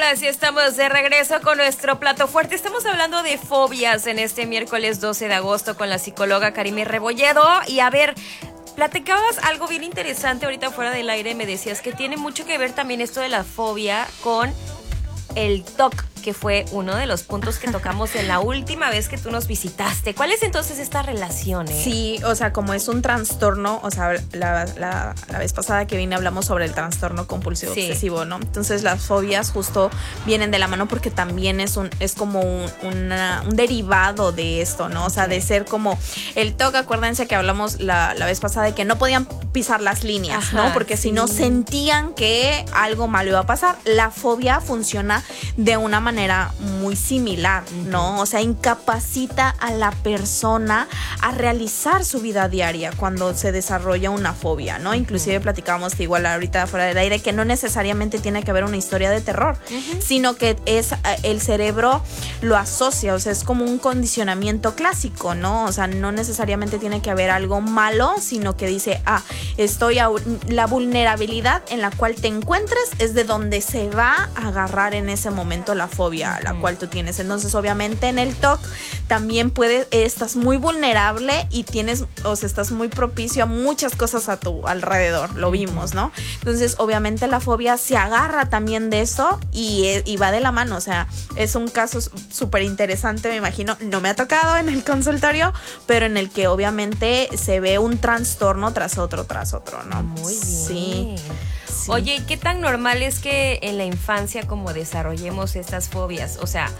amigas, y estamos de regreso con nuestro plato fuerte. Estamos hablando de fobias en este miércoles 12 de agosto con la psicóloga Karime Rebolledo. Y a ver, platicabas algo bien interesante ahorita fuera del aire. Me decías que tiene mucho que ver también esto de la fobia con el TOC, que fue uno de los puntos que tocamos en la última vez que tú nos visitaste. ¿Cuál es entonces esta relación? Sí, o sea, como es un trastorno, o sea, la vez pasada que vine hablamos sobre el trastorno compulsivo obsesivo, ¿no? Entonces las fobias justo vienen de la mano porque también es como un derivado de esto, ¿no? O sea, de ser como el TOC. Acuérdense que hablamos la vez pasada de que no podían pisar las líneas, ajá, ¿no? Porque si no sentían que algo malo iba a pasar. La fobia funciona de una manera muy similar, ¿no? O sea, incapacita a la persona a realizar su vida diaria cuando se desarrolla una fobia, ¿no? Inclusive platicábamos igual ahorita fuera del aire que no necesariamente tiene que haber una historia de terror, sino que es el cerebro lo asocia, o sea, es como un condicionamiento clásico, ¿no? O sea, no necesariamente tiene que haber algo malo, sino que dice, la vulnerabilidad en la cual te encuentres es de donde se va a agarrar en ese momento la fobia a la cual tú tienes. Entonces, obviamente en el TOC también estás muy vulnerable y estás muy propicio a muchas cosas a tu alrededor, lo vimos, ¿no? Entonces, obviamente la fobia se agarra también de eso y va de la mano, o sea, es un caso súper interesante, me imagino, no me ha tocado en el consultorio, pero en el que obviamente se ve un trastorno tras otro, ¿no? Muy bien. Sí. Sí. Oye, ¿qué tan normal es que en la infancia como desarrollemos estas fobias? O sea,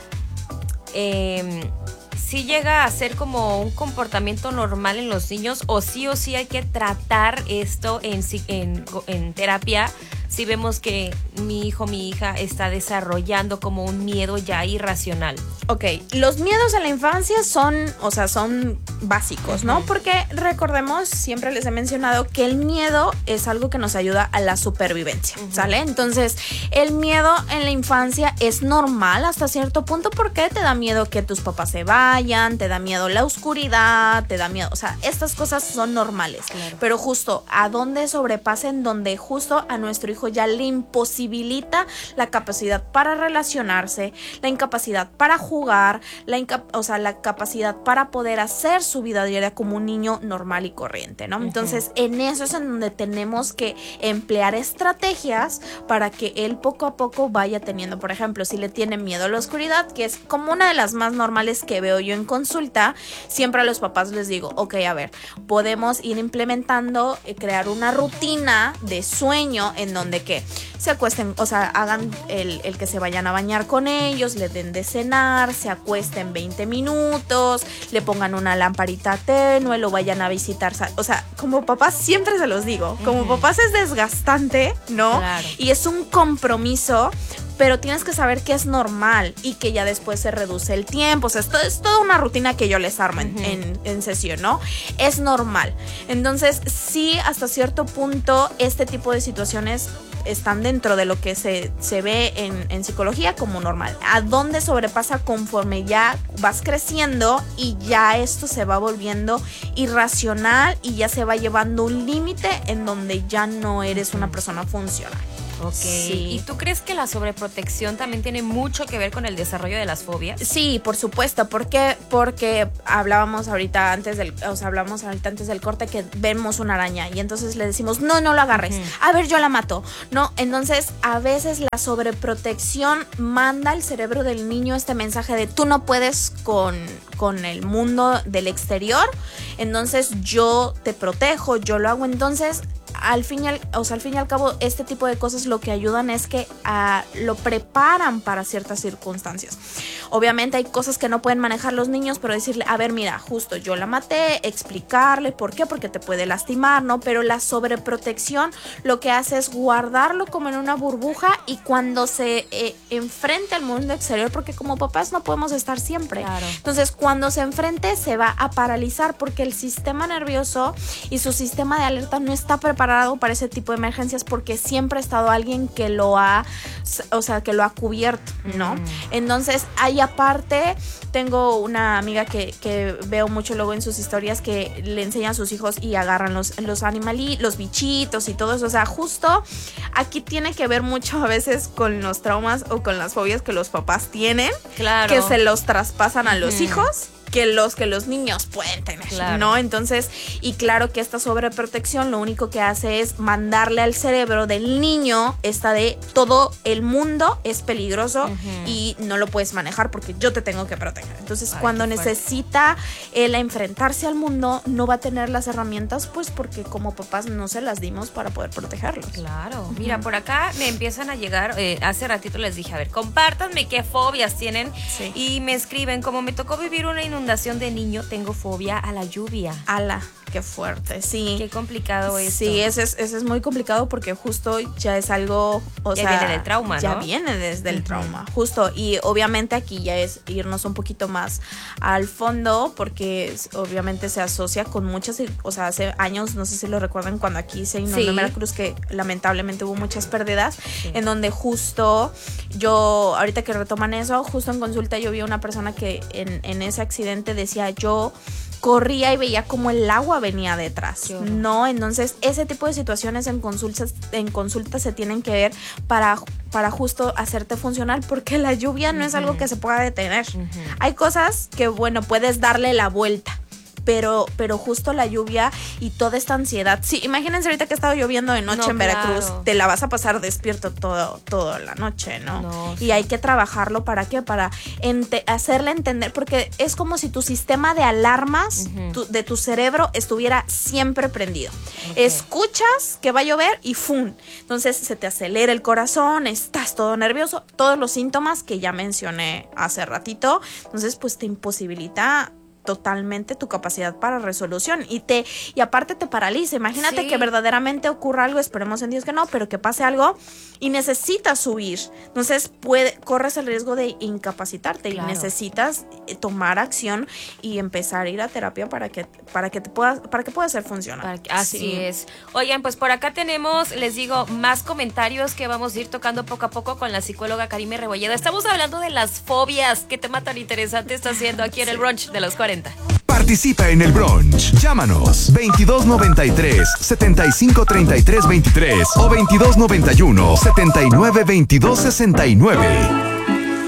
¿sí llega a ser como un comportamiento normal en los niños o sí hay que tratar esto en terapia si vemos que mi hijo, mi hija está desarrollando como un miedo ya irracional? Ok, los miedos en la infancia son básicos, ¿no? Porque recordemos, siempre les he mencionado que el miedo es algo que nos ayuda a la supervivencia, ¿sale? Entonces, el miedo en la infancia es normal hasta cierto punto porque te da miedo que tus papás se vayan, te da miedo la oscuridad, te da miedo, o sea, estas cosas son normales, claro. Pero justo a donde sobrepasen, donde justo a nuestro hijo ya le imposibilita la capacidad para relacionarse, la incapacidad para jugar, la capacidad para poder hacer su vida diaria como un niño normal y corriente, ¿no? Entonces, en eso es en donde tenemos que emplear estrategias para que él poco a poco vaya teniendo, por ejemplo, si le tiene miedo a la oscuridad, que es como una de las más normales que veo yo en consulta, siempre a los papás les digo, ok, a ver, podemos ir implementando, crear una rutina de sueño en donde que se acuesten, o sea, hagan el que se vayan a bañar con ellos, le den de cenar, se acuesten 20 minutos, le pongan una lamparita tenue, lo vayan a visitar, o sea, como papás siempre se los digo, como papás es desgastante, ¿no? Claro. Y es un compromiso, pero tienes que saber que es normal y que ya después se reduce el tiempo, o sea, esto es toda una rutina que yo les armo en sesión, ¿no? Es normal. Entonces, sí, hasta cierto punto, este tipo de situaciones están dentro de lo que se ve en psicología como normal. ¿A dónde sobrepasa conforme ya vas creciendo y ya esto se va volviendo irracional y ya se va llevando un límite en donde ya no eres una persona funcional? Ok. Sí. ¿Y tú crees que la sobreprotección también tiene mucho que ver con el desarrollo de las fobias? Sí, por supuesto. Porque hablamos ahorita antes del corte que vemos una araña y entonces le decimos, no lo agarres. A ver, yo la mato. No, entonces a veces la sobreprotección manda al cerebro del niño este mensaje de tú no puedes con el mundo del exterior, entonces yo te protejo, yo lo hago. Entonces, al fin y al cabo, este tipo de cosas lo que ayudan es que lo preparan para ciertas circunstancias. Obviamente hay cosas que no pueden manejar los niños, pero decirle, a ver, mira, justo yo la maté, explicarle por qué, porque te puede lastimar, ¿no? Pero la sobreprotección lo que hace es guardarlo como en una burbuja y cuando se enfrente al mundo exterior, porque como papás no podemos estar siempre. Claro. Entonces, cuando se enfrente se va a paralizar porque el sistema nervioso y su sistema de alerta no está preparado preparado para ese tipo de emergencias porque siempre ha estado alguien que lo ha, o sea, que lo ha cubierto, ¿no? Entonces, ahí aparte, tengo una amiga que veo mucho luego en sus historias que le enseñan a sus hijos y agarran los los bichitos y todo eso. O sea, justo aquí tiene que ver mucho a veces con los traumas o con las fobias que los papás tienen, claro, que se los traspasan a los hijos, que los niños pueden tener, claro, ¿no? Entonces, y claro que esta sobreprotección lo único que hace es mandarle al cerebro del niño esta de todo el mundo es peligroso y no lo puedes manejar porque yo te tengo que proteger. Entonces, cuando necesita él enfrentarse al mundo, no va a tener las herramientas, pues porque como papás no se las dimos para poder protegerlos. Claro. Mira, por acá me empiezan a llegar, hace ratito les dije, a ver, compártanme qué fobias tienen, sí, y me escriben, como me tocó vivir una inundación de niño, tengo fobia a la lluvia. Ala, qué fuerte, sí. Qué complicado esto. Sí, ese es muy complicado porque justo ya es algo, o ya sea, viene del trauma, ¿no? Ya viene desde el trauma, justo. Y obviamente aquí ya es irnos un poquito más al fondo porque obviamente se asocia con muchas, o sea, hace años, no sé si lo recuerdan, cuando aquí se inundó en Veracruz, que lamentablemente hubo muchas pérdidas, en donde justo yo, ahorita que retoman eso, justo en consulta yo vi a una persona que en ese accidente decía, yo corría y veía como el agua venía detrás, ¿no? Entonces, ese tipo de situaciones en consultas se tienen que ver para justo hacerte funcional, porque la lluvia no es algo que se pueda detener. Hay cosas que, bueno, puedes darle la vuelta, pero justo la lluvia y toda esta ansiedad. Sí, imagínense ahorita que ha estado lloviendo de noche en Veracruz, te la vas a pasar despierto toda la noche, ¿no? Y hay que trabajarlo, ¿para qué? Para hacerle entender, porque es como si tu sistema de alarmas de tu cerebro estuviera siempre prendido. Escuchas que va a llover y ¡fum! Entonces se te acelera el corazón, estás todo nervioso, todos los síntomas que ya mencioné hace ratito. Entonces, pues te imposibilita totalmente tu capacidad para resolución y aparte te paraliza. Imagínate que verdaderamente ocurra algo, esperemos en Dios que no, pero que pase algo y necesitas huir. Entonces corres el riesgo de incapacitarte, y necesitas tomar acción y empezar a ir a terapia para que pueda ser funcional. Así es. Oigan, pues por acá tenemos, les digo, más comentarios que vamos a ir tocando poco a poco con la psicóloga Karime Rebolledo. Estamos hablando de las fobias. Qué tema tan interesante está haciendo aquí en el brunch de los 40. Participa en el brunch. Llámanos 2293-7533-23 o 2291-792269.